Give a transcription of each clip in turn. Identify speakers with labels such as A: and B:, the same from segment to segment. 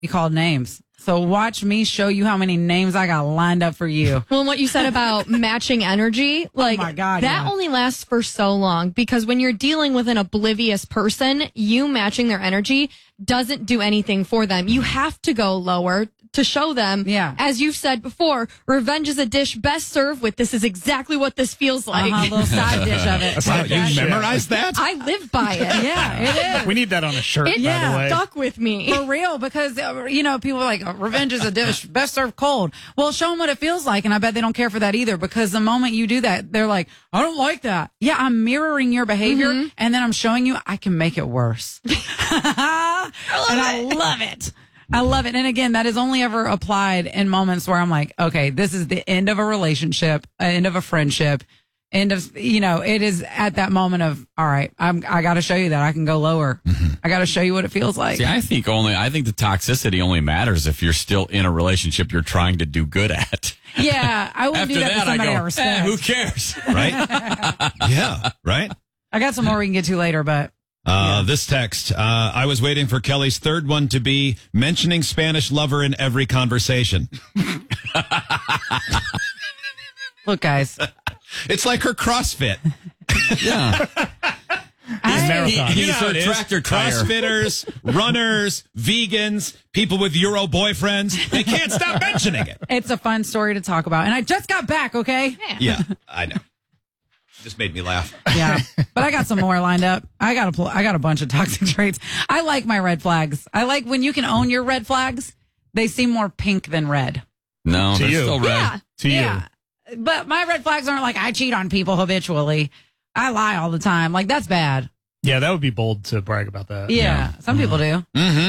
A: be called names. So watch me show you how many names I got lined up for you.
B: Well, and what you said about matching energy, like
A: my God,
B: that only lasts for so long because when you're dealing with an oblivious person, you matching their energy doesn't do anything for them. You have to go lower to show them, as you've said before, revenge is a dish best served with this is exactly what this feels like.
A: A little side dish of it.
C: Wow, you memorized that?
B: I live by it.
A: Yeah, it is.
D: We need that on a shirt, by the way.
B: Stuck with me.
A: For real, because, people are like, revenge is a dish best served cold. Well, show them what it feels like, and I bet they don't care for that either, because the moment you do that, they're like, I don't like that. Yeah, I'm mirroring your behavior, and then I'm showing you I can make it worse. I love it. I love it. And again, that is only ever applied in moments where I'm like, okay, this is the end of a relationship, end of a friendship, end of, it is at that moment of, all right, I got to show you that I can go lower. I got to show you what it feels like.
C: See, I think the toxicity only matters if you're still in a relationship you're trying to do good at.
A: Yeah, I wouldn't do that to somebody I respect.
C: Who cares?
E: Right? Yeah, right?
A: I got some more we can get to later, but.
E: This text, I was waiting for Kelly's third one to be mentioning Spanish lover in every conversation.
A: Look, guys.
E: It's like her CrossFit.
C: Yeah. He's her tractor tire.
E: CrossFitters, runners, vegans, people with Euro boyfriends. They can't stop mentioning it.
A: It's a fun story to talk about. And I just got back, okay?
E: Yeah, I know. Just made me laugh.
A: Yeah, but I got some more lined up. I got a bunch of toxic traits. I like my red flags. I like when you can own your red flags. They seem more pink than red.
C: No, they're still red.
B: Yeah.
D: To you.
A: But my red flags aren't like I cheat on people habitually. I lie all the time. Like, that's bad.
D: Yeah, that would be bold to brag about that.
A: Yeah. Some people do.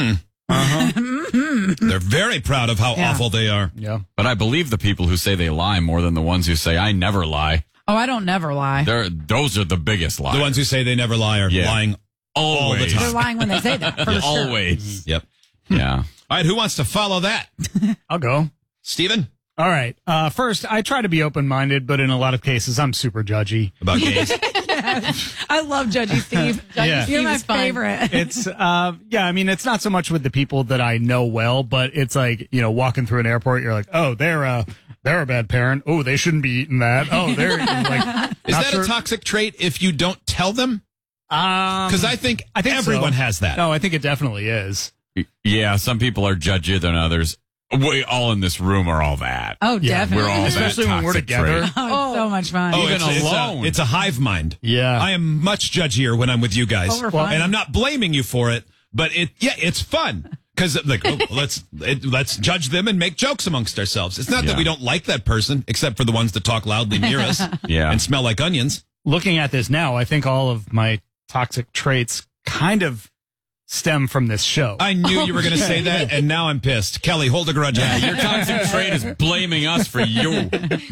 E: They're very proud of how awful they are.
D: Yeah.
C: But I believe the people who say they lie more than the ones who say I never lie.
A: Oh, I don't never lie.
C: Those are the biggest lies.
E: The ones who say they never lie are lying all the time.
A: They're lying when they say that. For sure.
C: Always.
E: Yep.
C: Yeah.
E: All right, who wants to follow that?
D: I'll go.
E: Steven?
D: All right. First, I try to be open-minded, but in a lot of cases, I'm super judgy.
E: About gays?
A: I love Judgy Steve. You're my favorite.
D: It's, it's not so much with the people that I know well, but it's like, walking through an airport, you're like, oh, they're a bad parent. Oh, they shouldn't be eating that. Oh, they're like.
E: Is that a toxic trait if you don't tell them? Because I think everyone has that.
D: No, I think it definitely is.
C: Yeah, some people are judgier than others. We all in this room are all that.
A: Oh, definitely.
C: We're all
D: Especially
C: that
D: when we're
C: toxic
D: together.
C: trait.
A: Oh, it's so much fun.
E: Oh,
C: Even alone.
E: It's a hive mind.
D: Yeah.
E: I am much judgier when I'm with you guys.
A: Oh, we're fun.
E: And I'm not blaming you for it, but it's fun. Because let's judge them and make jokes amongst ourselves. It's not that we don't like that person, except for the ones that talk loudly near us and smell like onions.
D: Looking at this now, I think all of my toxic traits kind of stem from this show.
E: I knew you were going to say that, and now I'm pissed. Kelly, hold a grudge.
C: Your toxic trait is blaming us for you.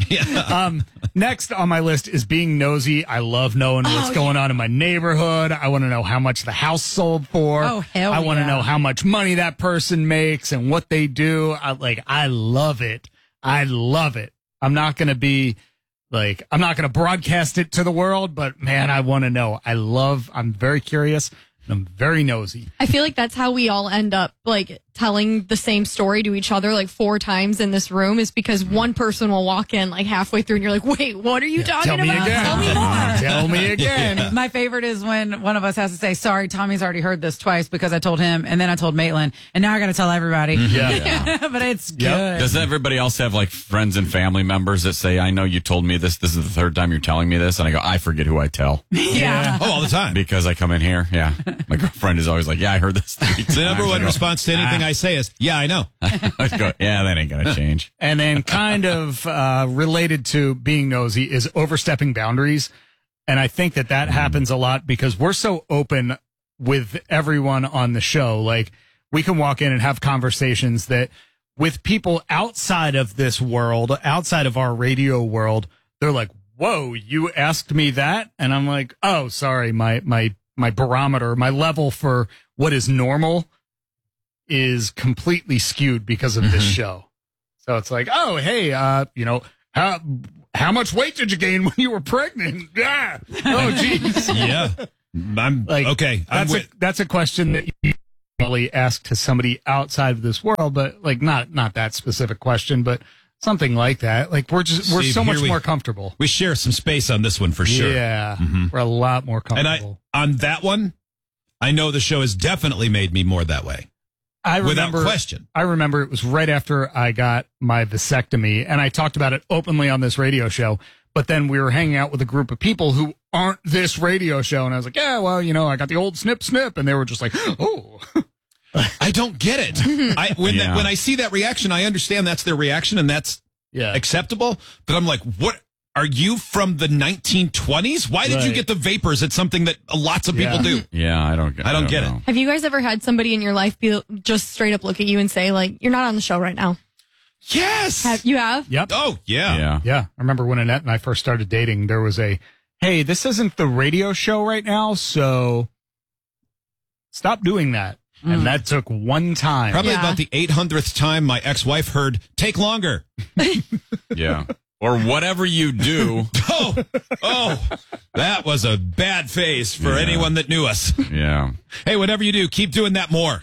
D: Next on my list is being nosy. I love knowing what's going on in my neighborhood. I want to know how much the house sold for.
A: Oh, hell
D: I want to
A: yeah.
D: know how much money that person makes and what they do. I love it. I love it. I'm not going to broadcast it to the world, but man, I want to know. I'm very curious. I'm very nosy.
B: I feel like that's how we all end up telling the same story to each other 4 times in this room is because one person will walk in halfway through and you're like, wait, what are you talking
D: Tell me
B: about?
D: again.
B: Tell me more.
D: Tell me again.
E: Yeah.
A: My favorite is when one of us has to say, sorry, Tommy's already heard this twice because I told him and then I told Maitland and now I got to tell everybody.
D: Yeah.
A: But it's good.
C: Does everybody else have friends and family members that say, I know you told me this. This is the third time you're telling me this. And I go, I forget who I tell.
A: Yeah.
E: Oh, all the time.
C: Because I come in here. Yeah. My girlfriend is always like, yeah, I heard this 3 times.
E: The number one response to anything I say is, yeah, I know.
C: I go, yeah, that ain't going to change.
D: And then kind of related to being nosy is overstepping boundaries. And I think that happens a lot because we're so open with everyone on the show. We can walk in and have conversations that with people outside of this world, outside of our radio world, they're like, whoa, you asked me that? And I'm like, oh, sorry, my barometer, my level for what is normal is completely skewed because of this show. So it's like, oh, hey, how much weight did you gain when you were pregnant? Yeah. Oh, geez.
E: Yeah. I'm okay.
D: That's a question that you normally ask to somebody outside of this world, but like not that specific question, but something like that. Like we're so much more comfortable.
E: We share some space on this one for sure.
D: Yeah, we're a lot more comfortable.
E: And on that one, I know the show has definitely made me more that way. Without question.
D: I remember it was right after I got my vasectomy, and I talked about it openly on this radio show. But then we were hanging out with a group of people who aren't this radio show, and I was like, yeah, well, I got the old snip, and they were just like, oh.
E: I don't get it. When I see that reaction, I understand that's their reaction, and that's acceptable. But I'm like, what? Are you from the 1920s? Why did you get the vapors? It's something that lots of people do.
C: Yeah, I don't get it.
B: Have you guys ever had somebody in your life just straight up look at you and say, like, you're not on the show right now?
E: Yes.
B: You have?
D: Yep.
E: Oh, yeah.
D: Yeah. I remember when Annette and I first started dating, there was hey, this isn't the radio show right now, so stop doing that. And that took one time.
E: Probably about the 800th time my ex-wife heard, take longer.
C: Yeah. Or whatever you do.
E: Oh, that was a bad phase for anyone that knew us.
C: Yeah.
E: Hey, whatever you do, keep doing that more.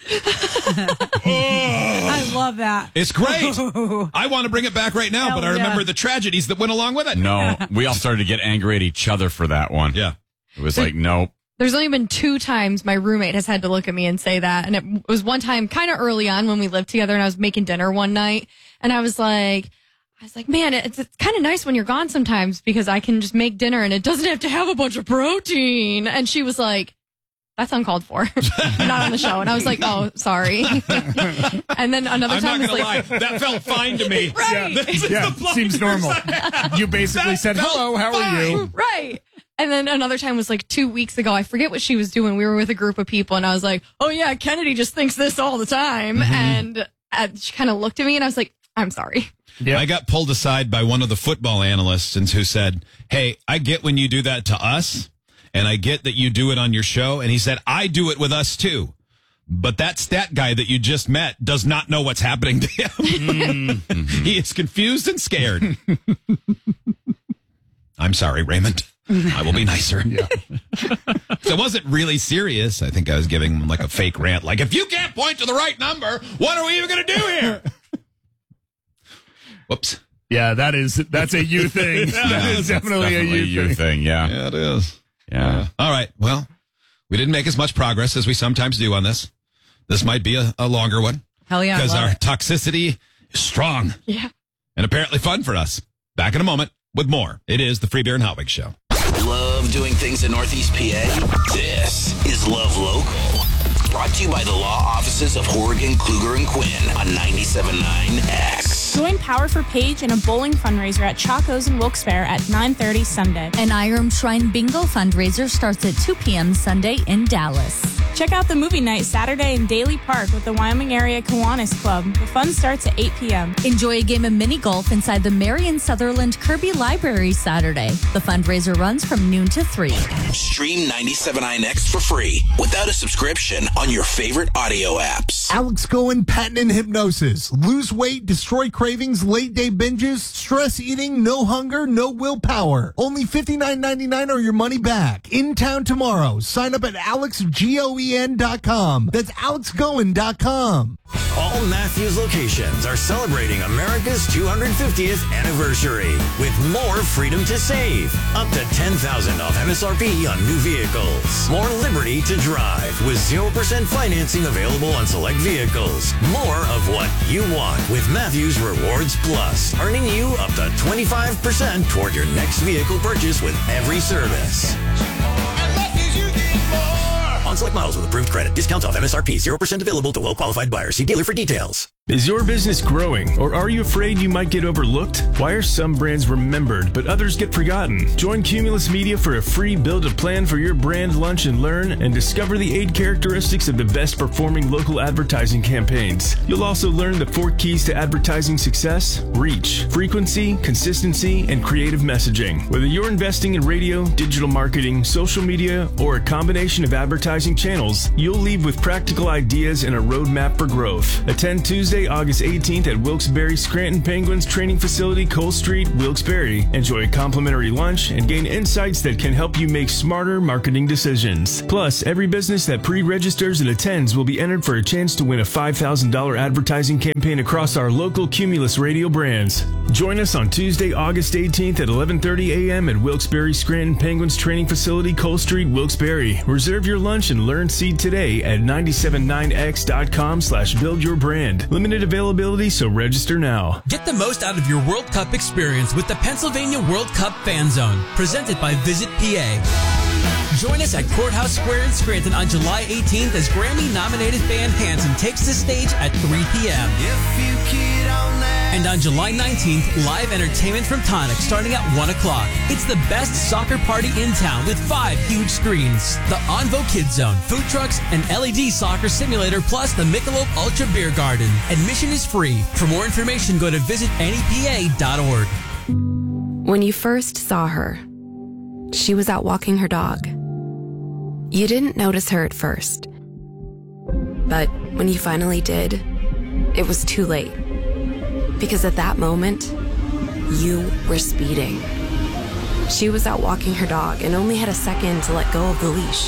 A: I love that.
E: It's great. I want to bring it back right now, but I remember the tragedies that went along with it.
C: No, we all started to get angry at each other for that one.
E: Yeah.
C: It was like, nope.
B: There's only been 2 times my roommate has had to look at me and say that. And it was one time kind of early on when we lived together and I was making dinner one night. And I was like, man, it's kind of nice when you're gone sometimes because I can just make dinner and it doesn't have to have a bunch of protein. And she was like, that's uncalled for. You're not on the show. And I was like, oh, sorry. And then another time
E: I'm not going to lie. That felt fine to me.
B: Right.
D: Yeah, seems normal. You basically said, hello, how are you?
B: Right. And then another time was like 2 weeks ago. I forget what she was doing. We were with a group of people and I was like, oh yeah, Kennedy just thinks this all the time. And she kind of looked at me and I was like, I'm sorry.
E: Yeah. I got pulled aside by one of the football analysts who said, hey, I get when you do that to us, and I get that you do it on your show. And he said, I do it with us too. But that stat guy that you just met does not know what's happening to him. He is confused and scared. I'm sorry, Raymond. I will be nicer. So it wasn't really serious. I think I was giving him like a fake rant. Like, if you can't point to the right number, what are we even going to do here? Whoops.
D: Yeah, that's a you thing. That is definitely a you thing.
E: Yeah, it is.
C: Yeah.
E: All right. Well, we didn't make as much progress as we sometimes do on this. This might be a longer one.
A: Hell yeah.
E: Because our toxicity is strong.
B: Yeah.
E: And apparently fun for us. Back in a moment with more. It is the Free Beer and Hot Wings Show.
F: Love doing things in Northeast PA? This is Love Local. Brought to you by the law offices of Horgan, Kluger, and Quinn on 97.9 X.
G: Join Power for Page in a bowling fundraiser at Chaco's in Wilkes-Barre at 9:30 Sunday.
H: An Iram Shrine Bingo fundraiser starts at 2 p.m. Sunday in Dallas.
G: Check out the movie night Saturday in Daly Park with the Wyoming Area Kiwanis Club. The fun starts at 8 p.m.
H: Enjoy a game of mini golf inside the Marion Sutherland Kirby Library Saturday. The fundraiser runs from noon to 3.
F: Stream 97.9 X for free without a subscription on your favorite audio apps.
I: Alex Cohen, Patent and Hypnosis. Lose weight, destroy cravings, late day binges, stress eating, no hunger, no willpower. Only $59.99 or your money back. In town tomorrow. Sign up at AlexGoen.com. That's AlexGoen.com.
J: All Matthews locations are celebrating America's 250th anniversary with more freedom to save. Up to $10,000 off MSRP on new vehicles. More liberty to drive with 0% financing available on select vehicles. More of what you want with Matthews Rewards Plus, earning you up to 25% toward your next vehicle purchase with every service. On select models with approved credit. Discounts off MSRP. 0% available to well-qualified buyers. See dealer for details.
K: Is your business growing, or are you afraid you might get overlooked? Why are some brands remembered, but others get forgotten? Join Cumulus Media for a free build a plan for your brand lunch and learn, and discover the 8 characteristics of the best performing local advertising campaigns. You'll also learn the 4 keys to advertising success: reach, frequency, consistency, and creative messaging. Whether you're investing in radio, digital marketing, social media, or a combination of advertising channels, you'll leave with practical ideas and a roadmap for growth. Attend Tuesday Tuesday, August 18th at Wilkes-Barre Scranton Penguins Training Facility, Cole Street, Wilkes-Barre. Enjoy a complimentary lunch and gain insights that can help you make smarter marketing decisions. Plus, every business that pre-registers and attends will be entered for a chance to win a $5,000 advertising campaign across our local Cumulus radio brands. Join us on Tuesday, August 18th at 11:30 a.m. at Wilkes-Barre Scranton Penguins Training Facility, Cole Street, Wilkes-Barre. Reserve your lunch and learn seat today at 979x.com/buildyourbrand. Limited availability, so register now.
L: Get the most out of your World Cup experience with the Pennsylvania World Cup Fan Zone, presented by Visit PA. Join us at Courthouse Square in Scranton on July 18th as Grammy-nominated band Hanson takes the stage at 3 p.m. And on July 19th, live entertainment from Tonic starting at 1 o'clock. It's the best soccer party in town with 5 huge screens. The Onvo Kids Zone, food trucks, an LED soccer simulator, plus the Michelob Ultra Beer Garden. Admission is free. For more information, go to visitnepa.org.
M: When you first saw her, she was out walking her dog. You didn't notice her at first. But when you finally did, it was too late. Because at that moment, you were speeding. She was out walking her dog and only had a second to let go of the leash.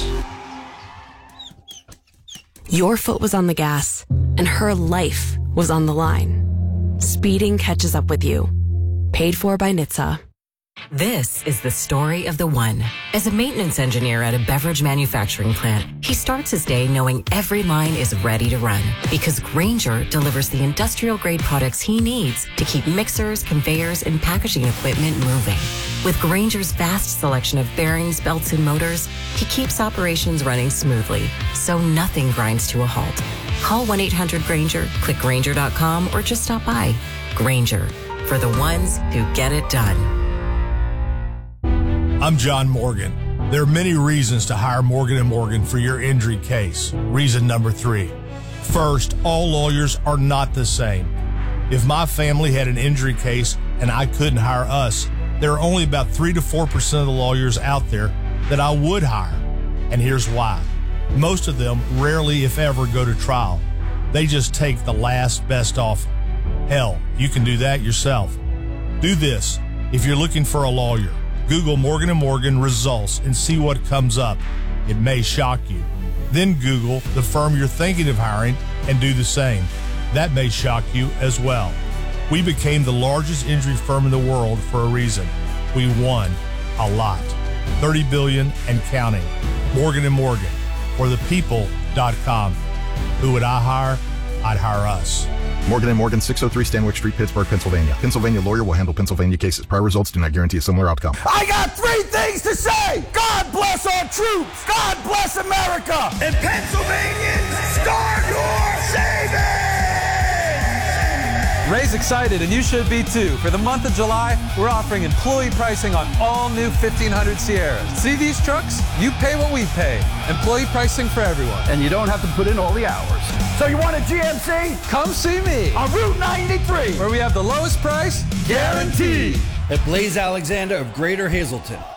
M: Your foot was on the gas, and her life was on the line. Speeding catches up with you. Paid for by NHTSA.
N: This is the story of the one. As a maintenance engineer at a beverage manufacturing plant, he starts his day knowing every line is ready to run because Grainger delivers the industrial-grade products he needs to keep mixers, conveyors, and packaging equipment moving. With Grainger's vast selection of bearings, belts, and motors, he keeps operations running smoothly, so nothing grinds to a halt. Call 1-800-GRAINGER, click Grainger.com, or just stop by. Grainger, for the ones who get it done.
O: I'm John Morgan. There are many reasons to hire Morgan & Morgan for your injury case. Reason number 3. First, all lawyers are not the same. If my family had an injury case and I couldn't hire us, there are only about 3 to 4% of the lawyers out there that I would hire. And here's why. Most of them rarely, if ever, go to trial. They just take the last best offer. Hell, you can do that yourself. Do this. If you're looking for a lawyer, Google Morgan & Morgan results and see what comes up. It may shock you. Then Google the firm you're thinking of hiring and do the same. That may shock you as well. We became the largest injury firm in the world for a reason. We won a lot. $30 billion and counting. Morgan & Morgan, or thepeople.com. Who would I hire? I'd hire us.
P: Morgan & Morgan, 603 Stanwyck Street, Pittsburgh, Pennsylvania. Pennsylvania lawyer will handle Pennsylvania cases. Prior results do not guarantee a similar outcome.
Q: I got 3 things to say. God bless our troops. God bless America. And Pennsylvanians, start your savings.
R: Ray's excited, and you should be too. For the month of July, we're offering employee pricing on all new 1500 Sierras. See these trucks? You pay what we pay. Employee pricing for everyone.
Q: And you don't have to put in all the hours. So you want a GMC?
R: Come see me
Q: on Route 93,
R: where we have the lowest price guaranteed.
S: At Blaze Alexander of Greater Hazelton.